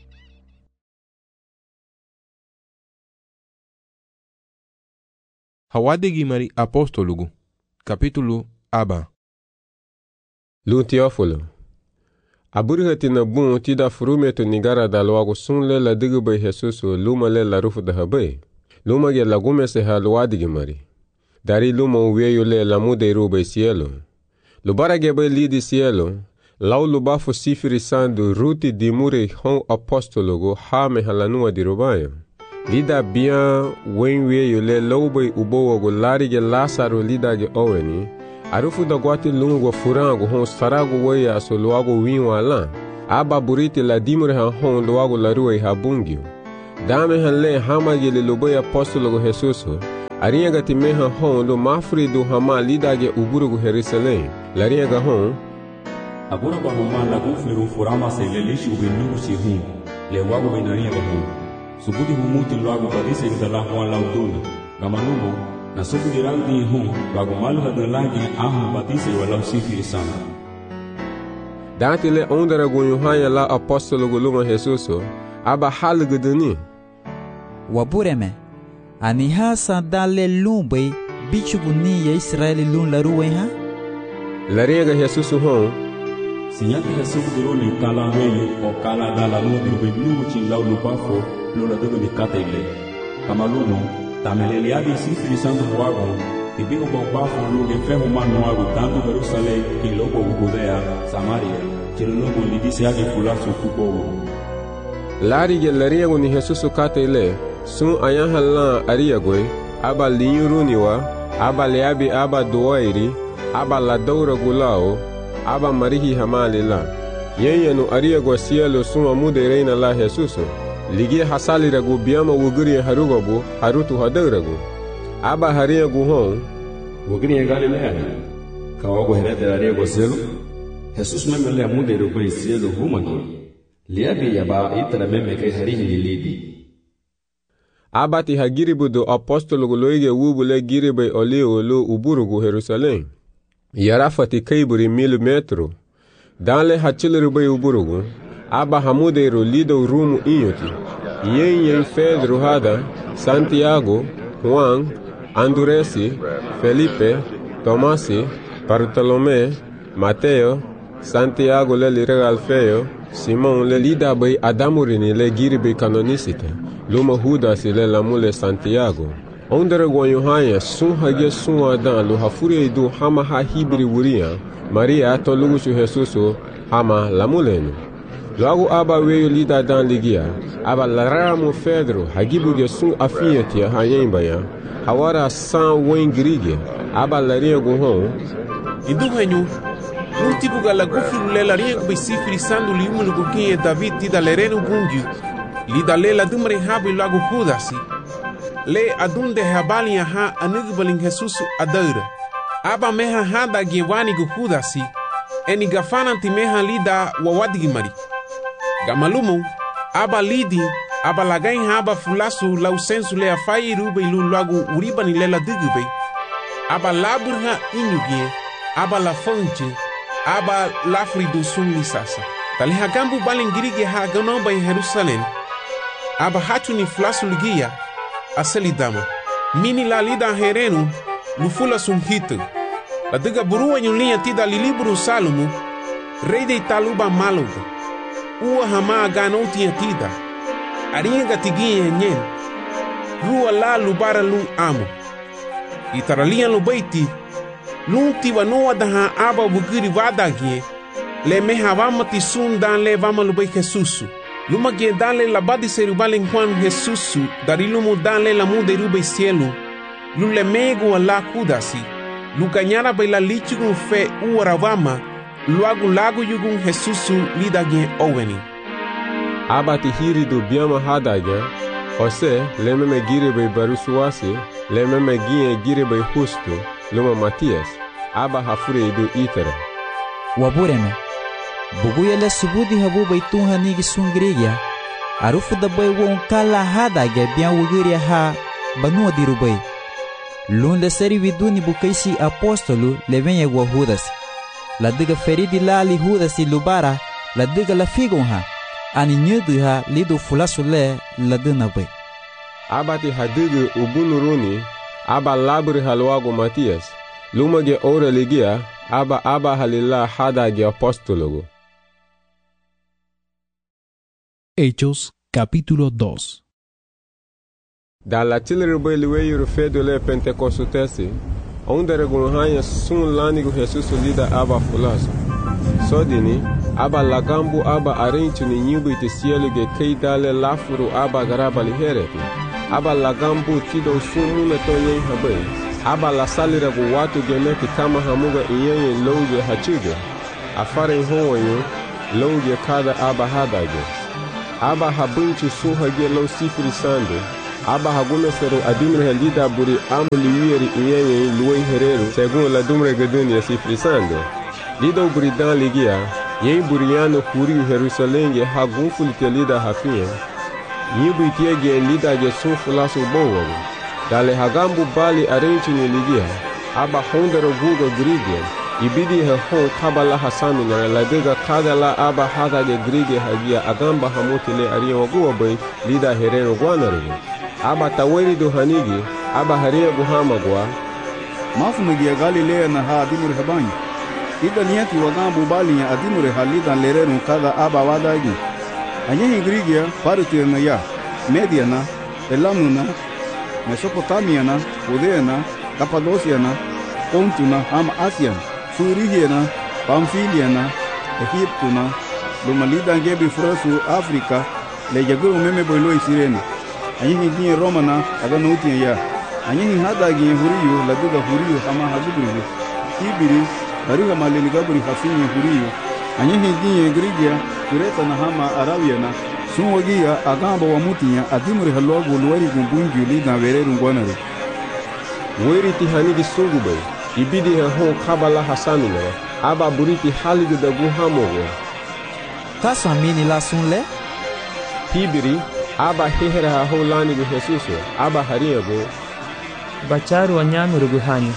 Hawadigi mari apostolugu. Capítulo aba.
Lu Teófilo. Aburhati na bun tida frumeto nigara da logo sunle la digube Jesus luma le la rufu da habe. Luma ge lagume se halwadigi mari. Dari luma uveyo le la mude rube cielo. Lubara ge be lidi cielo. Lau lubafo sifiri sandu ruti di mure hon apostologo ha me halanua di rubayo. Lida bien wenweyo le loube ubowo go lari ge Lazaro lida ge oweni. Arufu da guati lungo furango hon sarago weya so luago winwa lan. Aba buriti la dimure ha hon luago la rue ha bungio. Dame han le hama gele loboy apostolo Jesus. Arinha gati meha hon lo mafri do hama lidage uburugu Jerusalem. Larinha ga hon.
Agora ba homa la gufiru furama se le lishi ubinu si hum. Le wago binarinha ga hon. Subudi humuti loago badise da la hon lauduna. Gamanumo na subudi ragdi hum wago malu hada lagi ahum badise wala sifiri sana.
Dante le ondera gunyu hanya la apostolo guluma Jesus. Aba halguduni.
Wabureme. Ani hasa dale lumbai bichuguni ya Israeli lun la ruwen ha?
Larinha Jesus hon.
Sinyaki Jesus duro ni kala weyu o kala dala no dirbe biu chin lau lupafo lo la debe ni kata ile. Kamaluno tamelele abi sifiri sandu wago ibigo bafo lo ge feho manu wago tanto Jerusalem ki lobo Judea Samaria chilogo ni disi age fulaso kuko.
Larige larinha ni Jesus kata ile. Sun ayan halan ariagwe, aba linyuruniwa, aba leabi aba doairi, aba ladaura gulao, aba marihi hamalila. Yenyanu ariagwa sielo sun amude reina la Jesuso. Ligi hasali ragu biama wuguri harugobu, harutu hadauragu. Aba hariagu hon,
wuguri Galilea. Kawago herede ariagwa sielo. Jesus memele amude rubai sielo humagi. Leabi yaba itara meme kai harihi lilidi.
Abati hagiribu do apostolo guloige wubule giribe olio lo uburugu Jerusalem. Yarafati kaiburi mil metro. Danle hachilirube uburugu. Aba hamudero lido rumu inyoti. Yenye Pedro hada, Santiago, Juan, Anduresi, Felipe, Tomasi, Bartolomé, Mateo, Santiago le lire Alfeo, Simon le lida bay adamurini le giribe canonicite. Luma Judas le lamule Santiago. Ondere guanyuhanya sun hage sun adan lo hafuri do hama ha hibri wuria. Maria to lugusu Jesuso hama lamulenu. Logo aba weyo lida dan ligia. Aba laramo Pedro hagibu ge sun afieti hayembaya. Hawara san wengrige. Aba laria gohon.
Idu henyu. Num tipo galagufiru le laria go sifiri sandu liumulu gukinye David tida lerenu gungu. Lida le la dumre habi lagu Judasi. Le adunde habali ha anigbalin Jesus adaura. Aba meha hada gewani gu Judasi. Eni gafana ti meha lida wawadigi mari. Gamalumu aba lidi aba lagain haba fulasu lau sensu le afai rube ilu lagu uribani le la digube. Aba laburha inyugie. Aba la fonje. Aba lafri do sumli sasa. Tali hagambu balingirige ha ganomba in Jerusalem. Aba hatu ni flasu ligia aseli dama. Mini la lida herenu lufula sum hitu. La diga burua nyulia tida liliburu Salomo. Rei de taluba maluga. Ua hama ganoti ya tida. Aringa tigia nyen. Rua la lubara lu amo. Itaralia lubaiti. Lunti wa noa daha aba bugiri wadagie. Le meha vama ti sun dan le vama lubai Jesusu. Luma gie dan le labadi serubalen Juan Jesusu. Dari lumu dan le lamu de rube cielo. Lule megu ala kudasi. Lukanyara baila lichugun fe uara vama. Luagu lagu yugun Jesusu lida gie oweni.
Aba ti hiri do biama hadagia. Ose le meme gire bay barusuasi. Le meme gie gire bay hustu. Luma Matias. Aba hafure idu itere.
Wabureme. Buguya le subudi habu bay tunha nigi sungrigia. Arufu da bay won kala hadagia bian wugiria ha banua diru bay. Lun le seri viduni bukaisi apostolo le venye gua Judas. La diga feridi la li Judas lubara la diga la figon ha. Ani nyudu ha lido fulasu le la dina bay.
Aba ti hadigu ubunuruni. Aba labri halwago Matias. Luma ge ora ligia. Aba aba halila hada ge apostologo.
Hechos capítulo dos.
Da la tilirbe liweyu fedo le Pentecostesi. Onde regunhanya sun lanigo Jesus lida aba fulaso. Sodini aba lagambu aba arenchu ni nyubu ite sielu ge keidale lafuru aba garaba lihereti. Aba lagambu tido sumu metonye habe. Aba la salira gu watu gemeti kama hamuga iyenye louje hachuge. Afare honwanyo louje kada aba hadage. aba habunchi sun hage lau sifiri sando aba hagume sero adumre lida buri amuli wieri iyenye luwei hereru segun la dumre gaduni ya sifiri sando lido buri dan ligia yen buriano kuri Jerusalem hagun fulite lida hafie yibu itiege lida ge sun fulasu bowo dale hagambu bali arenchi ni ligia aba hondero gugo grigien ibidi he hon kabala hasami na ladega kadala aba hada ge grige hagia agamba hamutile ariyo guwa bay lida herero gwanare aba taweri do hanigi aba hariya guhama gwa
mafu megia galilea na ha adimure habani ida niyati wagambu bali ya adimure halida lerero kada aba wadagi anyehi grigia parutire na ya mediana elamuna mesopotamiana udeana kapadosiana pontuna ama asiana Furigiana, Pamfiliana, Egiptuna, Lomalida ngebi furasu Afrika, le jaguru meme boilo isirene. Anyihi ginye Romana, agano uti ya. Anyihi hada ginye huriyo, la duga huriyo hama hazuguriyo. Ibiri, bariha maleli gaburi hafinye huriyo. Anyihi ginye Grigia, Kureta na hama Arabiana, sunwagia agamba wa mutinya, adimuri halogu luwari gumbungi ulida vereru ngwanare.
Weri tihanigi sungubay. Ibidi he hon kabala hasamine aba buriti haligu da guhamogo
Tasa mini la sunle
Hibiri aba hehere ha holani gu Jesuso aba hariyago
Bacharu wanyanu ruguhani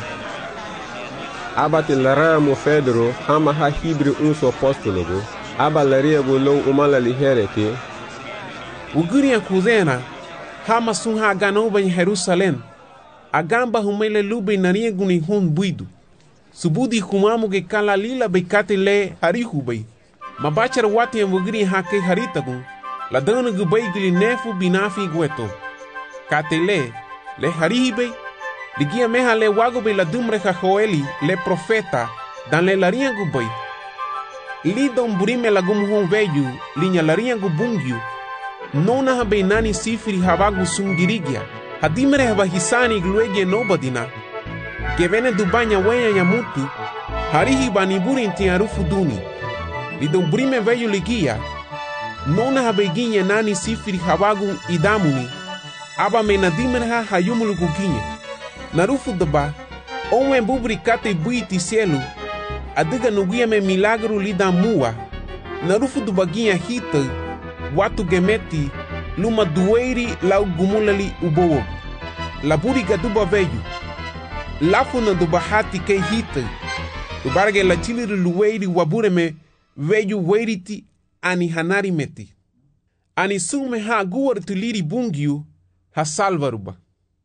Aba tilara mo Pedro hama ha hibri unso apostologo aba lariyago low umala liherete
Uguri kuzena hama sun ha ganoba in Jerusalem agamba humele lube nariye guni hon buidu subudi humamu ge kala lila bekate le harihu bay mabachar wati en wugri hake haritagu la danu gu bay gili nefu binafi gweto katele le harihi bay ligia meha le wago bay la dumre ha Joeli le profeta dan le laria gu bay li don burime la gum hon veju linya laria gu bungyu nona ha bay nani sifiri habagu sungirigia Hadimere haba hisani gluege nobadina. Gevene dubanya wenya ya mutu. Harihi baniburi inti arufu duni. Lidon brime veyu ligia. Nona habe ginye nani sifiri habagu idamuni. Aba me nadimere ha hayumulu guginye. Narufu daba. Onwe bubri kate buiti cielo. Adiga nugia me milagro lida mua. Narufu dubaginha hita. Watu gemeti. Luma dueiri lau gumulali ubowo. Laburi gaduba veyu. Lafu na duba hati ke hita. Dubarge la chiliri luweiri wabure me veyu weiriti ani hanari meti. Ani sume ha guwar tuliri bungiu ha salvaruba.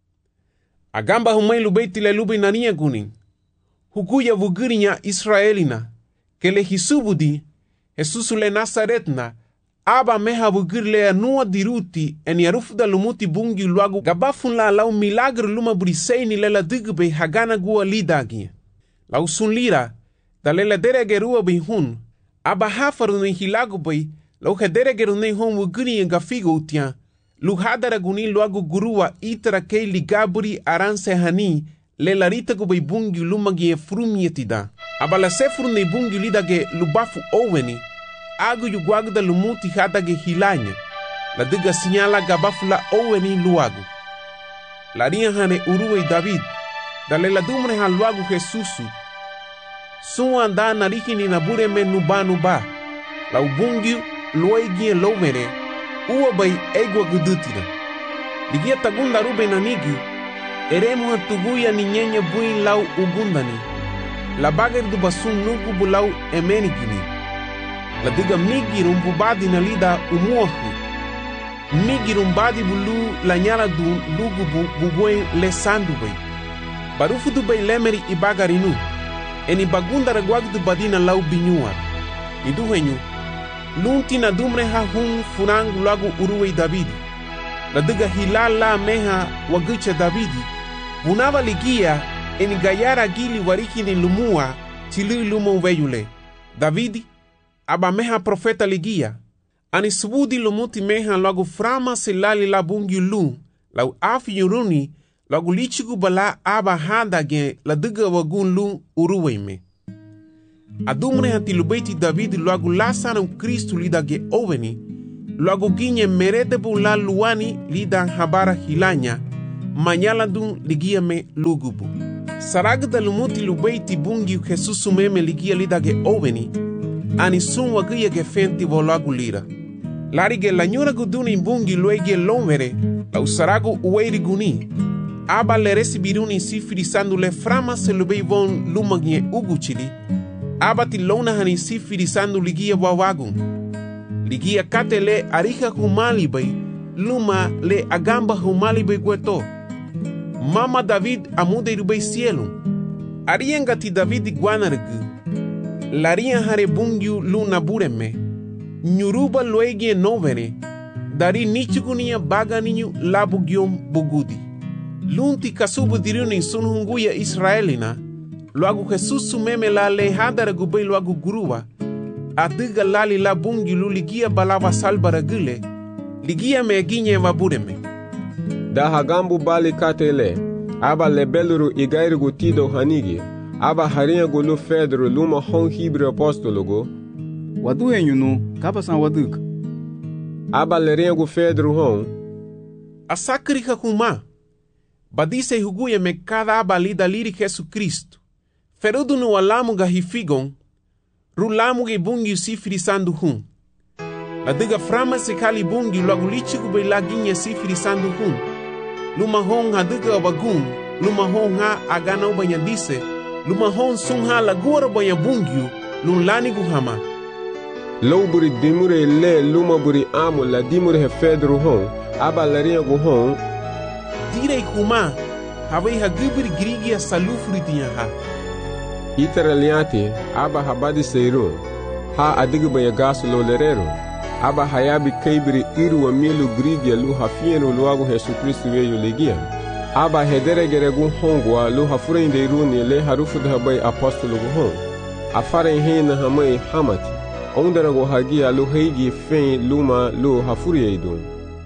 Agamba humai lubeiti le lube nania gunin. Hukuya vugirinya Israelina. Kele hisubudi. Jesusu le Nazaretna. Aba meha bugirle anua diruti en yarufda lumuti bungi luagu gabafun la lau milagre luma briseini lela digbe hagana gua lidagi. Lau sun lira, da lela deregerua bi hun, aba hafaru ni hilagu bay, lau hederegeru ni hun wugiri en gafigo utia, lu hadara guni luagu gurua itara kei ligaburi aranse hani, lela ritagu bay bungi lumagi e frumietida. Aba la sefru ni bungi lidage lubafu oweni, agu yu guagu da lumuti hatage hilanya, la diga sinyala gabafula oweni luagu. La ria hane uruwe David, da le la dumre han luagu Jesusu. Suwa anda nariki ni nabure me nuba nuba, la ubungiu luegi en lovere, uwa bay egwa gudutira. Digia tagunda rube nanigi, eremu hatuguya ni nyenye buin lau ugundani, la bager du basun nugu bulau emenigini. La diga migi rumbubadi na lida umuahu. Migi rumbadi bulu la nyala du lugu bu bubuen le sandu bay. Barufu du bay lemeri ibagarinu. Eni bagunda reguag du badina lau binyua. Idu henyu. Lunti na dumre ha hun funang lagu uruwe Davidi. La diga hilala meha wagucha Davidi. Bunava ligia eni gayara gili wariki ni lumua tilu lumo veyule. Davidi aba meha profeta ligia. Ani subudi lumuti meha lagu frama silali la bungi lu. Lau afi yuruni lagu lichigu bala aba handa gen la diga wagun lu uruwe me. Adumre hati lubeiti David lagu lasana u Kristu lidage oveni. Luagu ginye merete bu la luani lidan habara hilanya, manyala dun ligia me lugubu. Saragda lumuti lubeiti bungi Jesus meme ligia lidage oveni, ani sun wagia ge fenti volagu lira. Larige la nyura guduni bungi luege lomere, la usaragu uweiri guni. Aba le resibiruni sifiri sandu le frama se lubei von lumagie uguchili. Aba ti lona hani sifiri sandu ligia wawagun. Ligia kate le arika humali bay, luma le agamba humali bay gueto. Mama David amude rubei cielo. Arienga ti David guanargu. Laria hare bungiu luna bureme. Nyuruba luegie novere. Dari nichugunia baga ninyu labu giom bugudi. Lunti kasubu diruni sunhunguya Israelina. Luagu Jesus sumeme la le hadara gubei luagu guruwa. Adiga lali la bungi lu ligia balava salbara gule. Ligia me ginye wabureme.
Da hagambu bali katele. Aba lebeluru igairigu tido hanigi. Aba harinha gulu fedro luma hon hibri apostologo.
Wadu enyunu kapasan waduk.
Aba leringu fedro hon.
Asakrika kuma. Badise huguya me cada aba lida liri Jesus Cristo. Ferudu no alamu gahifigon. Rulamu ge bungi sifiri sandu hun. La diga frama se kali bungi logo lichiku be la ginye sifiri sandu hun. Luma hon ha diga wagun. Luma hon ha agana ubanya dise. Luma hon sun ha la gora banya bungiu. Lun lani guhama.
Low buri dimure le luma buri amu la dimure he fedro hon. Aba laria gu hon.
Direi kuma. Havei ha gibiri grigia salufuri diya ha.
Itara liati, aba habadi seiru. Ha adigu banya gasu lo lerero. Aba hayabi kaibiri iru wa milu grigia lu hafienu luagu Jesu Kristu weyu legia. Aba hedere geregu hongwa lu hafurende iruni le harufu dahabai apostolo gu hong. Afare hina hamai hamati. Ondara go hagia lu heigi fein luma lu hafuri eidun.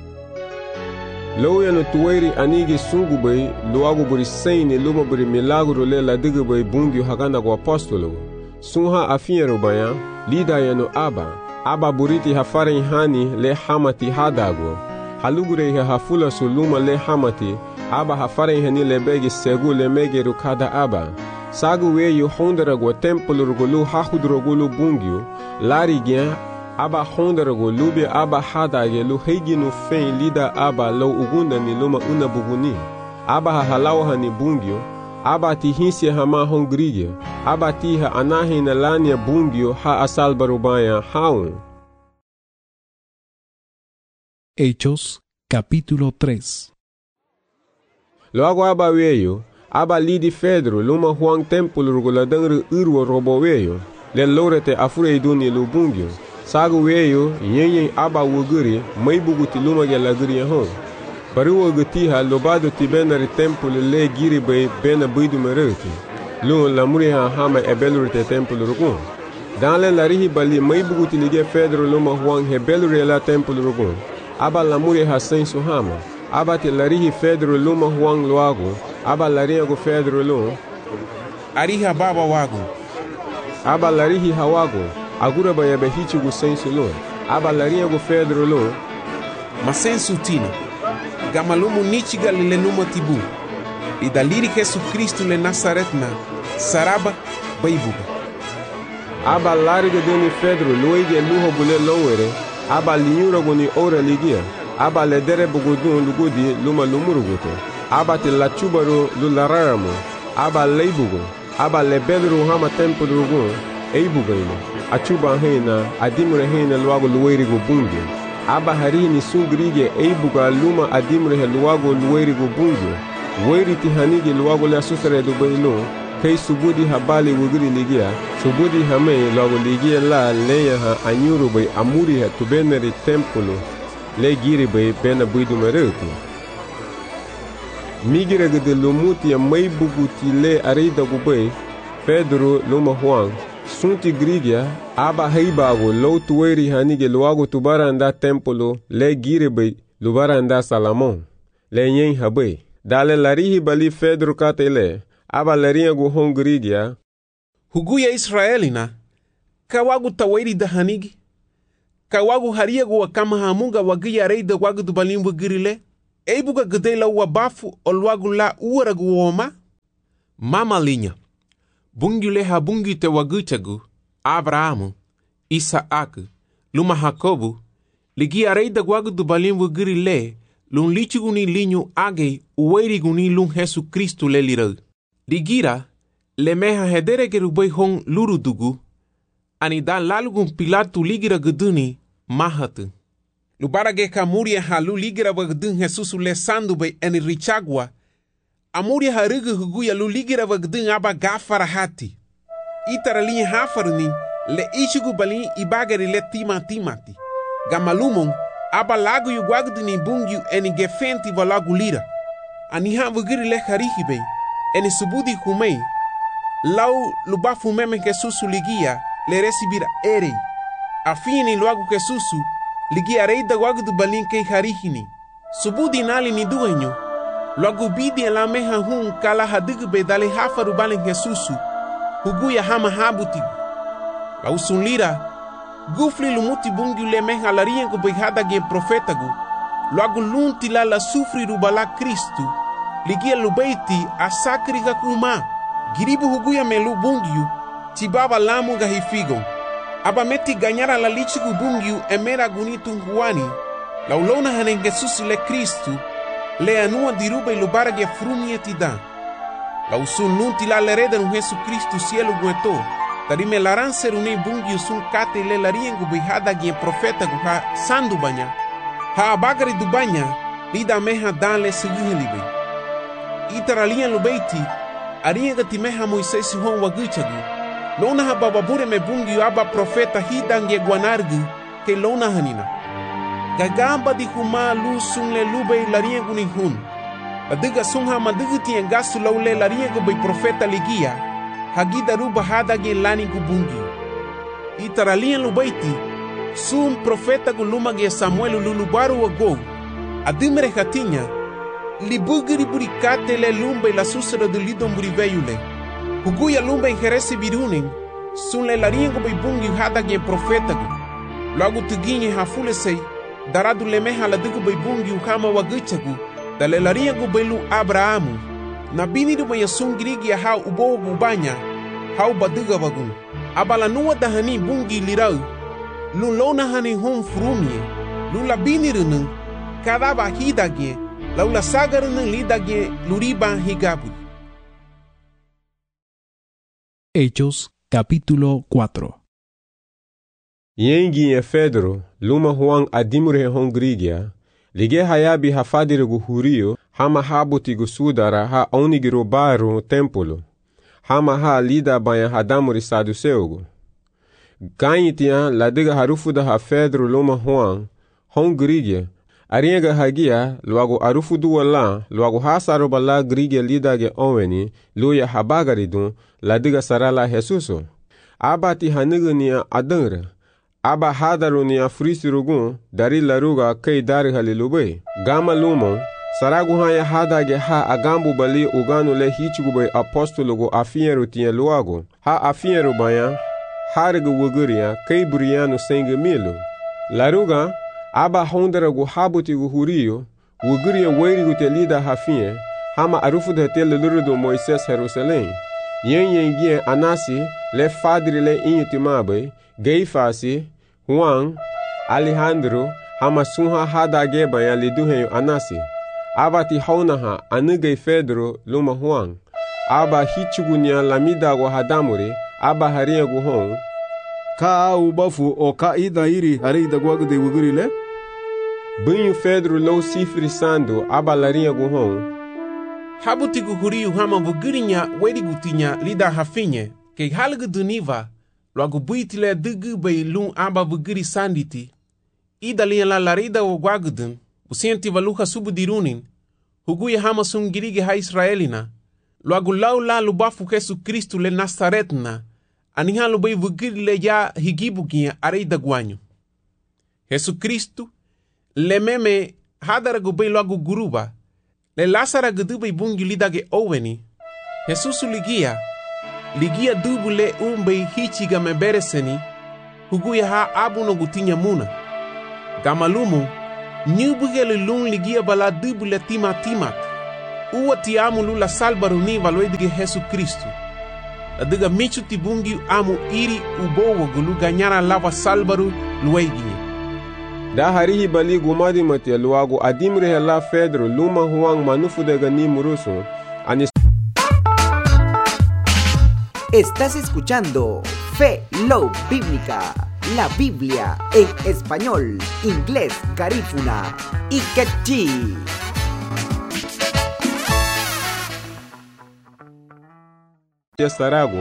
Lo yano tuwairi anigi sungu bay luagu buri seine luma buri milagro le la diga bay bungi hagana go apostolo. Sunha afiero baya lida yano aba. Aba buriti hafare hani le hamati hadago. Halugure ha hafula suluma le hamati. Aba hafare hani le begi segu le mege rukada aba. Sagu weyu hondara go templo rugulu hahudrogulu bungiu. Lari gyan aba hondarago lubi aba hadage lu heiginu fein lida aba lo ugunda ni luma una buguni. Aba ha halawa ni bungio. Aba ti hinsi hama hongrige. Aba ti ha anahi na lania bungio ha asal barubaya haun.
Hechos capítulo tres.
Logo aba weyo. Aba lidi Fedro luma huang templo ruguladangru urwo robo weyo. Le lorete afure iduni lu bungio. Sagu weyo yenyen aba wuguri mai buguti luma ge laguri hon. Bari wogati ha lobado ti benari temple le giri bay bena bidu mereti. Lu la muri ha hama ebelurite temple rugun. Dans le larihi bali mai buguti lige Fedro luma huang hebelure la temple rugun. Aba la muri ha sensu hama. Aba ti larihi Fedro luma huang luago. Aba laria go Fedro lu.
Ariha baba wago.
Aba larihi hawago. Agura ba yabe hichi gu sensu lo. Aba laria gu Fedro lo.
Ma sensu tina. Gamalumu nichiga le numa tibu. I daliri Jesu Kristu le Nazaretna. Saraba baibuga.
Aba lariga doni Fedro loige luho bule lowere. Aba linyura gu ni ora ligia. Aba le dere bugudun lugudi luma lumuruguto. Aba te la chubaru lulararamu. Aba leibugu. Aba le bedru hama tempo rugun. Eibugaino. Achuba hena, adimure hena luago luerigo bungi. Aba harini sungrige eibuga luma adimure luago luerigo bungi. Weri tihanigi luago le asusare do baino. Kei subudi habali wugiri ligia. Subudi hame luago ligia la leya ha anyuru bay amuri ha tubeneri tempolo. Le giri bay bena buidu mereuti. Migira gede lumuti ya maibuguti le arida gubay. Pedro luma huang. Sunti grigia, aba heibago lo tuweri hanige luago tubaranda tempolo le girebe lubaranda Salamon. Le nyen habe. Dale larihi bali Fedro katele, aba laria go hongrigia.
Huguya Israelina, kawagu taweri da hanigi. ka wagu hariagu wa kama hamunga wagia reida wagu du balim wagirile, eibuga gedela wa bafu ol wagu la uaragu woma? Mama linha, bungile ha bungi te wagutagu, Abrahamu, Isaac, luma Jacobu, ligia reida wagu du balim wagirile, lun lichiguni linho age ueriguni lun Jesu Cristo le lirau. Ligira, le meha hedere gerubei hong lurudugu, ani dan lalugun Pilatu ligira geduni mahatu. Lubarage ka muria ha lu ligira wagdun Jesus le sandu bei eni richagwa, amuria ha rigu huguya lu ligira wagdun aba gafara hati. Itara linha hafaruni le ishugu balin ibagari le tima timati. Gamalumon aba lagu yu wagduni bungyu eni gefenti wa lagu lira. Ani ha wagiri le harihibe, eni subudi kumei, lau lubafu meme Jesus ligia, le recibir erei. Afini luagu Jesusu, ligia reida wagu du balin kei harihini. Subudi nali ni duenyo, luagu bidi la meha hun kala hadigu be dale hafaru balin Jesusu, huguya hama habutigu. Lau sunlira, gufli lumuti bungi le meha la riengo be hadagi profetagu, luagu lunti la la sufri rubala Kristu, ligia lubeiti asakri kakuma, giribu huguya melu bungiu, tibaba lamu gahifigon. Aba meti ganyara la lichigu bungiu emera gunitu huani, la ulona hanen Jesus le Kristu, le anua dirube lubarage frumie tidan. La usun nunti la lereda nu Jesu Kristu cielo gueto, tarime laran serune bungiu sun kate le lariengu bihada gien profeta guha sandu banya, ha abagari du banya, lida meha dan le seguhelibe. Itaralian lubeiti, arienga timeha Moisés hon waguchagu, lona ha bababure me bungi aba profeta hidange guanargu ke lona hanina. Gagamba di huma lu sun le lube lariengu ni hun. Adiga sun ha madigu tien gasu laule lariengu bei profeta ligia, hagida ruba hadage lani gu bungi. Itaralian lubeiti, sun profeta gu lumage Samuel lulubaru wago, adimere hatinya, libugiri burikate le lumbe la susera de lidon buriveyule. Huguya lumba en jerese birunen, sun le lariengo bei bungi hadage profetagu. Logo tuginye hafulesei, daradu lemeha la digu bei bungi hama waguchagu, da le lariengo bei lu Abrahamu. Na binidu bei sun grigi hau ubo gubanya, hau badiga wagun. Abala nuwa dahani bungi lirau, lu lona hani hon frumie, lu la binirunun, kadaba hidage, laula sagarunun lidage luriba higabu.
Hechos capítulo cuatro.
Yengi e Fedro, luma Juan adimure hongrigia, lige hayabi hafadirigu hurio, hama habutigu sudara ha onigiro baru templo, hama ha lida banya hadamuri saduseugu. Ganyitia ladiga harufuda ha Fedro luma Juan, hongrigia, arienga hagia, luago arufudu wala, luago hasaroba la grigia lidage oweni, luya habagaridun, ladiga sarala Jesuso. Aba ti hanigania adangre. Aba hadarunia frisirugun, dari laruga kei dari halilube. Gama lumo, saragu haya hadage ha agambu bali uganu le hichigube apostologo afieru tiye luago. Ha afieru baya, harigu wuguria kei burianu senge milu. Laruga, aba hondaragu habutigu hurio, wuguria weirigu te lida hafie, hama arufu de te lelurudu Moises Jerusalem. Yen yen gien anasi, le fadri le inyutimabe, Geifasi, Juan, Alejandro, hama sunha hadage baya liduhenyo anasi. Aba ti haunaha anugei Fedro luma Juan. Aba hichugunya lamida wa hadamuri, aba haria guhon.
Ka ubafu o ka ida iri harida guagde wugurile?
Bunyu Fedro lo sifri sando, aba laria guhon.
Habutigu huriu hama vugirinya werigutinya lida hafinye, ke halgu duniva, logo buitile dugu bei lun aba vugiri sanditi, ida liya la larida o guagudun, usienti valuha subu dirunin, huguya hama sungirige ha Israelina, logo lau la lubafu Jesu Kristu le Nazaretna, aniha lubei vugiri le ya higibugia areida guanyo. Jesu Kristu, le meme hadaragu bei logo guruba, le Lazara gudube bungi lidage oweni. Jesusu ligia, ligia dubu le umbe hichiga mebereseni, huguya ha abu no gutinya muna. Gamalumo, nyubugele lung ligia bala dubule tima timat. Uwa ti amu lula salbaru ni valoidige Jesu Kristu. Adiga michu tibungi amu iri ubowo gulu ganyara lava salbaru lueginye.
Da harihi bali gumadi mate luago adimre la Pedro luma huang manufu de gani murusu. Ani
Estás escuchando Fe Love Bíblica, la Biblia en español, inglés, garífuna y quechí.
Sarago